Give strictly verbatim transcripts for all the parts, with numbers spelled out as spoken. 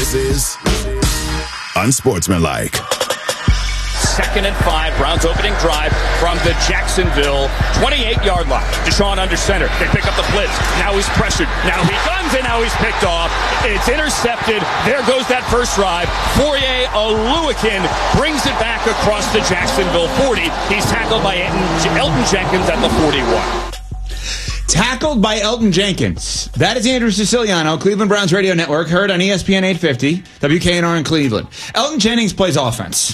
This is Unsportsmanlike. Second and five. Browns opening drive from the Jacksonville twenty-eight-yard line. Deshaun under center. They pick up the blitz. Now he's pressured. Now he guns and now he's picked off. It's intercepted. There goes that first drive. Fourier Oluwakin brings it back across the Jacksonville forty. He's tackled by Elton Jenkins at the forty-one. Tackled by Elton Jenkins. That is Andrew Siciliano, Cleveland Browns Radio Network, heard on E S P N eight fifty, W K N R in Cleveland. Elton Jennings plays offense.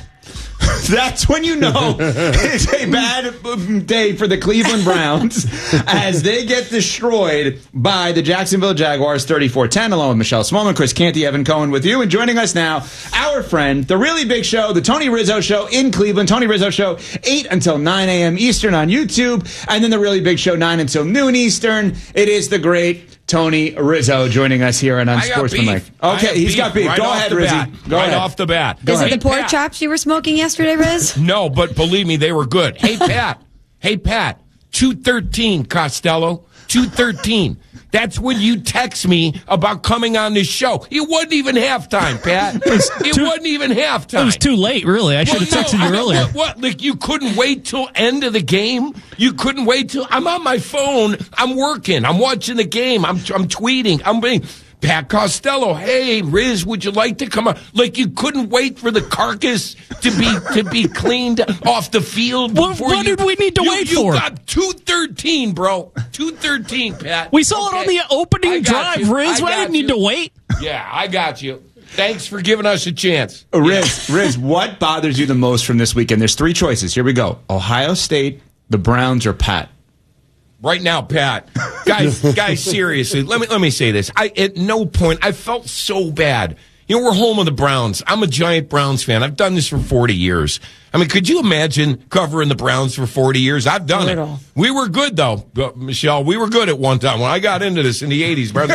That's when you know it's a bad day for the Cleveland Browns as they get destroyed by the Jacksonville Jaguars thirty-four ten, along with Michelle Smallman, Chris Canty, Evan Cohen with you. And joining us now, our friend, the really big show, the Tony Rizzo Show in Cleveland. Tony Rizzo Show, eight until nine a.m. Eastern on YouTube. And then the really big show, nine until noon Eastern. It is the great Tony Rizzo joining us here on Unsportsmanlike. Okay, he's beef. got beef. Right Go ahead, Rizzy. Go right ahead. off the bat. Go Is ahead. it the pork Pat. chops you were smoking yesterday, Riz? No, but believe me, they were good. Hey, Pat. hey, Pat. two thirteen, Costello. two thirteen. That's when you text me about coming on this show. It wasn't even halftime, Pat. It too, wasn't even halftime. It was too late, really. I should have well, texted no, you I, earlier. What, what? Like, you couldn't wait till end of the game? You couldn't wait till... I'm on my phone. I'm working. I'm watching the game. I'm, I'm tweeting. I'm being... Pat Costello, hey, Riz, would you like to come on? Like, you couldn't wait for the carcass to be to be cleaned off the field What, before what you, did we need to you, wait you for? You got two thirteen, bro. two thirteen, Pat. We saw okay. it on the opening I got drive, you. Riz. I I, got didn't need you. to wait. Yeah, I got you. Thanks for giving us a chance. Riz, Riz, what bothers you the most from this weekend? There's three choices. Here we go. Ohio State, the Browns, or Pat? Right now, Pat, guys, guys, seriously, let me let me say this. I at no point I felt so bad. You know, we're home of the Browns. I'm a giant Browns fan. I've done this for forty years. I mean, could you imagine covering the Browns for forty years? I've done Brutal. it. We were good, though, but, Michelle. We were good at one time when I got into this in the eighties, brother.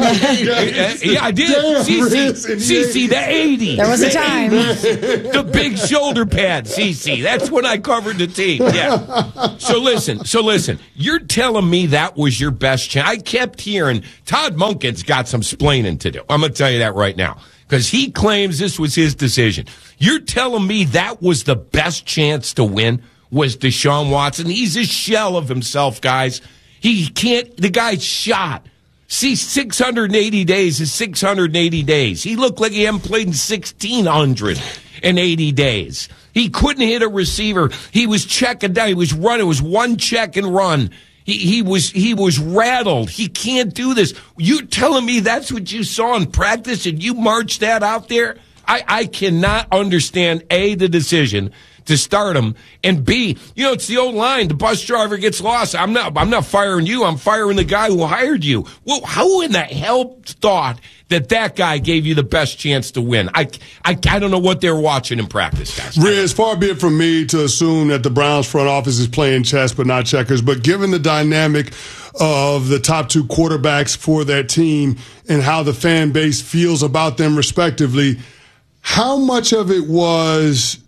Anyway, yeah, I did. Cece, Cece, the eighties. There was a time. The big shoulder pad, Cece. That's when I covered the team. Yeah. So listen, so listen. You're telling me that was your best chance? I kept hearing Todd Monken's got some splaining to do. I'm going to tell you that right now. Because he claims this was his decision. You're telling me that was the best chance to win was Deshaun Watson? He's a shell of himself, guys. He can't, the guy's shot. See, six hundred eighty days is six hundred eighty days. He looked like he hadn't played in sixteen hundred eighty days. He couldn't hit a receiver. He was checking down. He was running. It was one check and run. He, he was he was rattled. He can't do this. You telling me that's what you saw in practice and you marched that out there? I, I cannot understand, A, the decision to start him, and B, you know, it's the old line, the bus driver gets lost. I'm not I'm not firing you. I'm firing the guy who hired you. Well, how in the hell thought that that guy gave you the best chance to win? I, I, I don't know what they're watching in practice, guys. Riz, far be it from me to assume that the Browns front office is playing chess but not checkers, but given the dynamic of the top two quarterbacks for that team and how the fan base feels about them respectively, how much of it was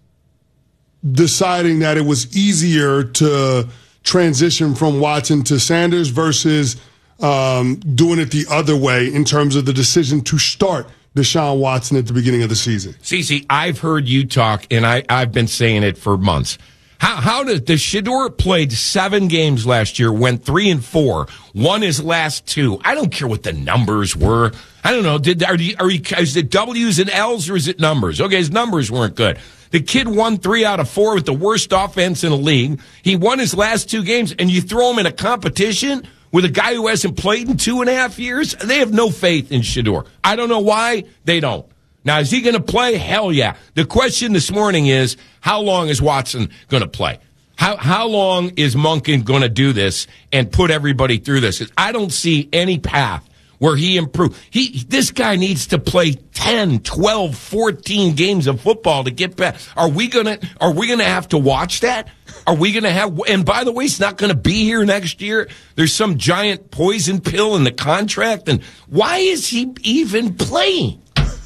deciding that it was easier to transition from Watson to Sanders versus um, doing it the other way in terms of the decision to start Deshaun Watson at the beginning of the season? Cece, I've heard you talk, and I, I've been saying it for months. How, how did the Shedeur played seven games last year, went three and four, won his last two. I don't care what the numbers were. I don't know. Did are you, are you, is it W's and L's or is it numbers? Okay, his numbers weren't good. The kid won three out of four with the worst offense in the league. He won his last two games, and you throw him in a competition with a guy who hasn't played in two and a half years? They have no faith in Shedeur. I don't know why they don't. Now, is he going to play? Hell yeah. The question this morning is, how long is Watson going to play? How how long is Monken going to do this and put everybody through this? I don't see any path where he improves. He, this guy needs to play ten, twelve, fourteen games of football to get back. Are we going to, are we going to have to watch that? Are we going to have, and by the way, he's not going to be here next year. There's some giant poison pill in the contract. And why is he even playing?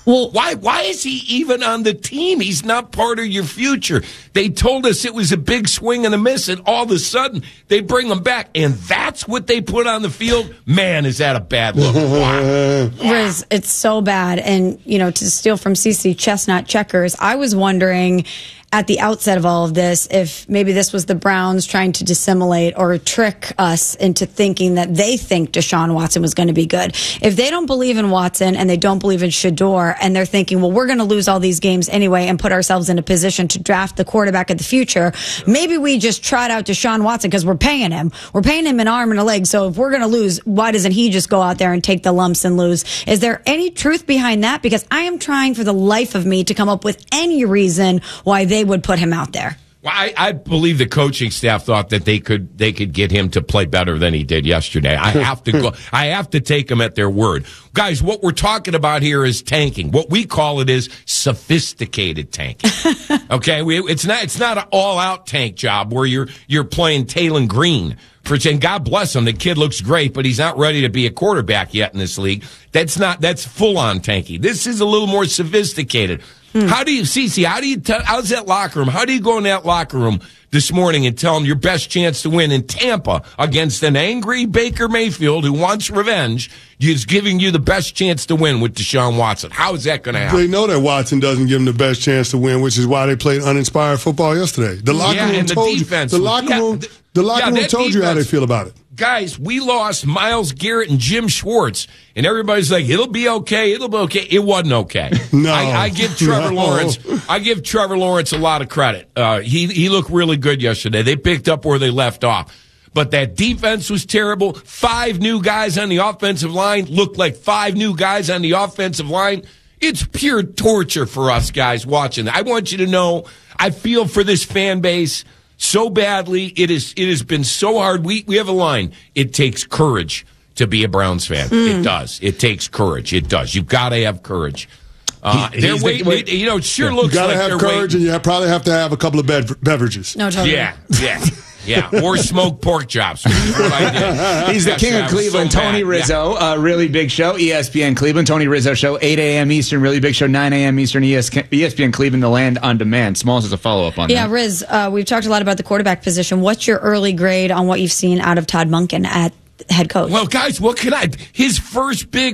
Well, why why is he even on the team? He's not part of your future. They told us it was a big swing and a miss, and all of a sudden they bring him back, and that's what they put on the field. Man, is that a bad look? Wow. Riz, it's so bad. And, you know, to steal from Cece, chestnut checkers, I was wondering at the outset of all of this if maybe this was the Browns trying to dissimulate or trick us into thinking that they think Deshaun Watson was going to be good. If they don't believe in Watson and they don't believe in Shador, and they're thinking, well, we're going to lose all these games anyway and put ourselves in a position to draft the quarterback of the future, maybe we just trot out Deshaun Watson because we're paying him. We're paying him an arm and a leg. So if we're going to lose, why doesn't he just go out there and take the lumps and lose? Is there any truth behind that? Because I am trying for the life of me to come up with any reason why they would put him out there. Well, I, I believe the coaching staff thought that they could they could get him to play better than he did yesterday. I have to go. I have to take them at their word, guys. What we're talking about here is tanking. What we call it is sophisticated tanking. Okay, we, it's not it's not an all out tank job where you're you're playing Taylor Green. For and God bless him, the kid looks great, but he's not ready to be a quarterback yet in this league. That's not that's full on tanking. This is a little more sophisticated. Hmm. How do you, Cece, how do you, tell, how's that locker room? How do you go in that locker room this morning and tell them your best chance to win in Tampa against an angry Baker Mayfield who wants revenge is giving you the best chance to win with Deshaun Watson? How is that going to happen? They know that Watson doesn't give them the best chance to win, which is why they played uninspired football yesterday. The locker yeah, room and the told defense you. The was, locker yeah, room, the, the locker yeah, room told defense, you how they feel about it. Guys, we lost Myles Garrett and Jim Schwartz, and everybody's like, "It'll be okay. It'll be okay." It wasn't okay. No, I, I give Trevor no. Lawrence. I give Trevor Lawrence a lot of credit. Uh, he he looked really good yesterday. They picked up where they left off. But that defense was terrible. Five new guys on the offensive line looked like five new guys on the offensive line. It's pure torture for us guys watching. I want you to know I feel for this fan base so badly. It is. It has been so hard. We we have a line. It takes courage to be a Browns fan. Mm. It does. It takes courage. It does. You've got to have courage. Uh, he, they're waiting. The, you know, it sure yeah. looks you gotta like have they're courage, waiting. and you probably have to have a couple of bev- beverages. No, totally. Yeah, yeah. Yeah, or smoked pork chops. Which is what I did. He's the king of Cleveland, so Tony Rizzo. Yeah. Uh, really big show, E S P N Cleveland. Tony Rizzo show, eight a.m. Eastern. Really big show, nine a.m. Eastern. E S P N Cleveland, The Land on Demand. Smalls is a follow-up on yeah, that. Yeah, Riz, uh, we've talked a lot about the quarterback position. What's your early grade on what you've seen out of Todd Monken at head coach? Well, guys, what can I... His first big